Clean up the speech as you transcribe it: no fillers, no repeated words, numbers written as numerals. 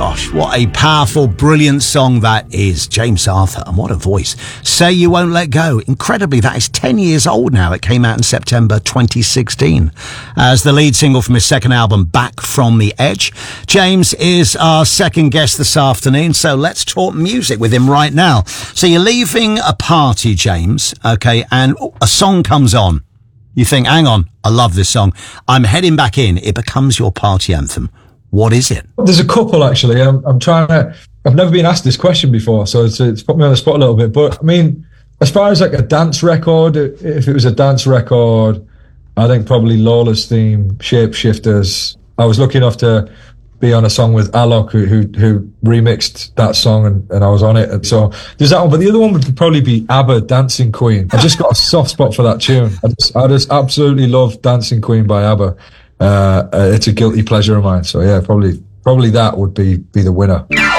Gosh, what a powerful, brilliant song that is. James Arthur, and what a voice. Say You Won't Let Go. Incredibly, that is 10 years old now. It came out in September 2016 as the lead single from his second album, Back From The Edge. James is our second guest this afternoon, so let's talk music with him right now. So you're leaving a party, James, okay, and a song comes on. You think, hang on, I love this song. I'm heading back in. It becomes your party anthem. What is it? There's a couple, actually. I've never been asked this question before, so it's put me on the spot a little bit. But I mean, as far as like a dance record, if it was a dance record, I think probably Lawless theme, Shapeshifters. I was lucky enough to be on a song with Alok, who remixed that song, and I was on it. And so there's that one. But the other one would probably be ABBA, Dancing Queen. I just got a soft spot for that tune. I just absolutely love Dancing Queen by ABBA. It's a guilty pleasure of mine. So yeah, probably that would be the winner.